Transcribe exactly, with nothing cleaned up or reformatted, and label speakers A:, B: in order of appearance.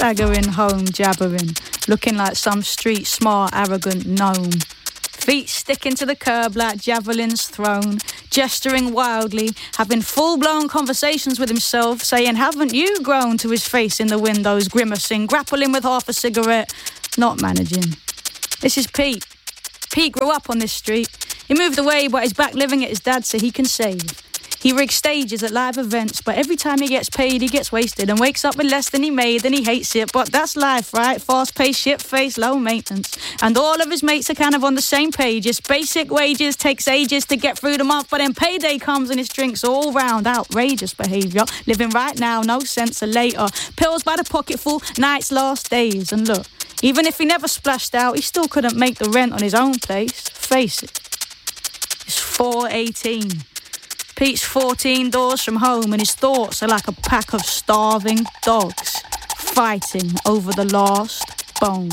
A: staggering home, jabbering, looking like some street smart, arrogant gnome. Feet sticking to the curb like javelins thrown, gesturing wildly, having full-blown conversations with himself, saying, haven't you grown, to his face in the windows, grimacing, grappling with half a cigarette, not managing. This is Pete. Pete grew up on this street. He moved away, but he's back living at his dad's so he can save. He rigs stages at live events, but every time he gets paid, he gets wasted and wakes up with less than he made, and he hates it. But that's life, right? Fast-paced, shit-faced, low maintenance. And all of his mates are kind of on the same page. It's basic wages, takes ages to get through the month, but then payday comes and it's drinks all round. Outrageous behaviour. Living right now, no sense of later. Pills by the pocketful, nights, last days. And look, even if he never splashed out, he still couldn't make the rent on his own place. Face it. It's four eighteen. Pete's fourteen doors from home, and his thoughts are like a pack of starving dogs fighting over the last bone.